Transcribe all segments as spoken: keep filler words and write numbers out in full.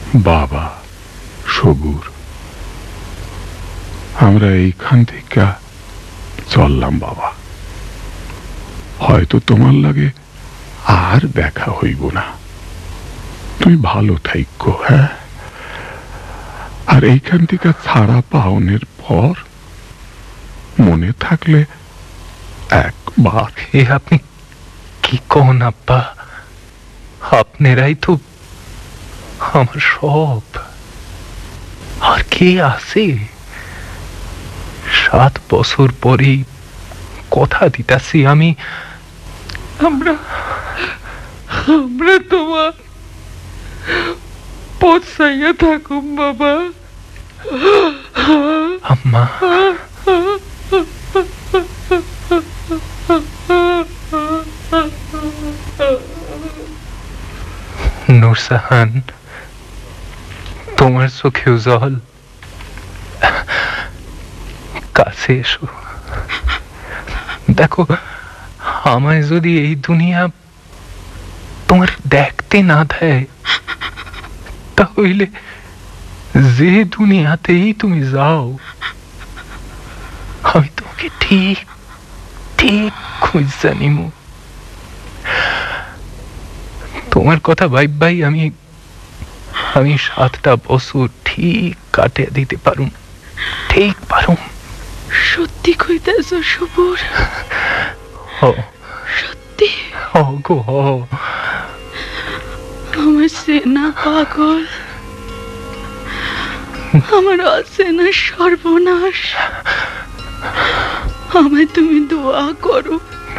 বাবা সবুর, আমরা এইখান থেকে চললাম বাবা। হয়তো তোমার লাগে আর দেখা হইব না। তুমি ভালো থাইকো। হ্যাঁ, আর এইখান থেকে ছাড়া পাওনের পর মনে থাকলে একবার। এ আপনি কি কন আব্বা? আপনারাই তো আমার সব। আর কে আছে? সাত বছর পরে কথা দিতাছি আমি, আমরা আমরা তোমার পচাইয়া থাকুম বাবা। আম্মা নুরজাহান, তোমার চোখেও জল। কাছে এসো, দেখো আমায় যদি এই দুনিয়া তোমার দেখতে না দেয়, তাহলে যে দুনিয়াতেই তুমি যাও, আমি তোমাকে ঠিক ঠিক খুঁজা নিমু। তোমার কথা ভাইব ভাই আমি আমি সাতটা বছর ঠিক কাটে দিতে পারুম, ঠিক পারুম। সত্যি কইতেছ সবুর? ও সত্যি? ও গো, আমার সেনা পাগল, আমার অচেনা সর্বনাশ, আমায় তুমি দোয়া করো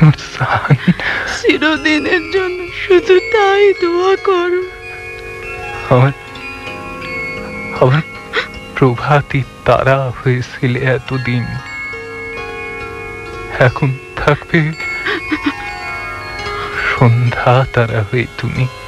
চিরদিনের জন্য, শুধু তাই দোয়া করো। আমার আমার প্রভাতী তারা হয়েছিল এতদিন, এখন থাকবে সন্ধ্যা তারা হয়ে তুমি।